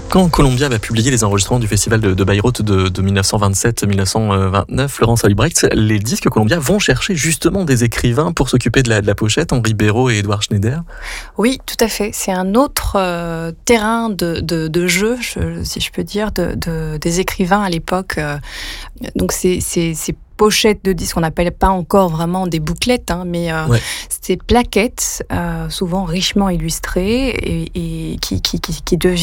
Quand Columbia va publier les enregistrements du festival de Bayreuth de 1927-1929, Florence Albrecht, les disques Columbia vont chercher justement des écrivains pour s'occuper de la pochette, Henri Béraud et Édouard Schneider. Oui, tout à fait. C'est un autre terrain de jeu, si je peux dire, des écrivains à l'époque. Donc c'est pochettes de disques, on n'appelle pas encore vraiment des bouclettes, mais c'est plaquettes, souvent richement illustrées et qui deviennent